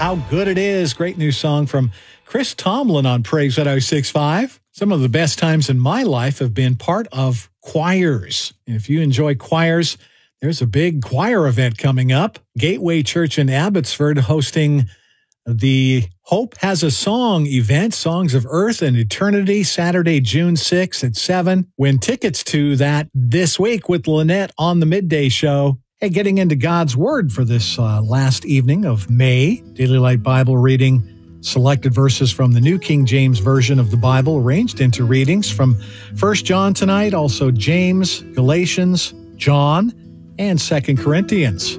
How Good It Is. Great new song from Chris Tomlin on Praise 106.5. Some of the best times in my life have been part of choirs. And if you enjoy choirs, there's a big choir event coming up. Gateway Church in Abbotsford hosting the Hope Has a Song event, Songs of Earth and Eternity, Saturday, June 6th at 7. Win tickets to that this week with Lynette on the Midday Show. Hey, getting into God's Word for this last evening of May. Daily Light Bible reading, selected verses from the New King James Version of the Bible, arranged into readings from 1 John tonight, also James, Galatians, John, and 2 Corinthians.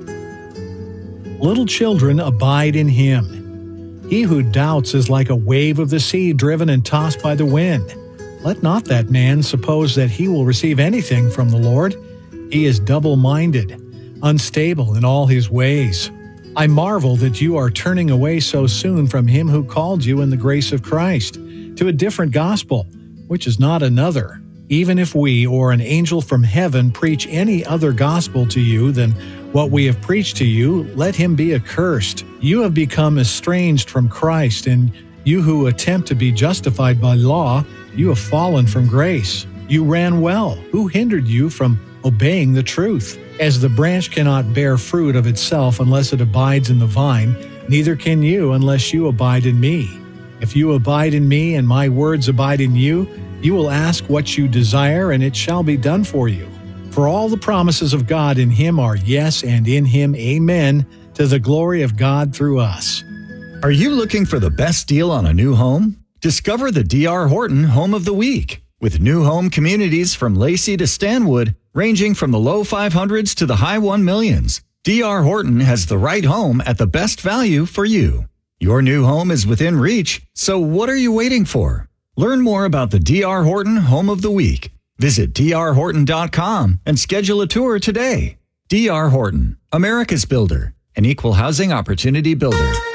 Little children, abide in him. He who doubts is like a wave of the sea driven and tossed by the wind. Let not that man suppose that he will receive anything from the Lord. He is double-minded, unstable in all his ways. I marvel that you are turning away so soon from him who called you in the grace of Christ to a different gospel, which is not another. Even if we or an angel from heaven preach any other gospel to you than what we have preached to you, let him be accursed. You have become estranged from Christ, and you who attempt to be justified by law, you have fallen from grace. You ran well. Who hindered you from obeying the truth? As the branch cannot bear fruit of itself unless it abides in the vine, neither can you unless you abide in me. If you abide in me and my words abide in you, you will ask what you desire, and it shall be done for you. For all the promises of God in him are yes, and in him amen, to the glory of God through us. Are you looking for the best deal on a new home? Discover the D.R. Horton Home of the Week. With new home communities from Lacey to Stanwood, ranging from the low 500s to the high 1 millions, D.R. Horton has the right home at the best value for you. Your new home is within reach, so what are you waiting for? Learn more about the D.R. Horton Home of the Week. Visit drhorton.com and schedule a tour today. D.R. Horton, America's builder, an equal housing opportunity builder.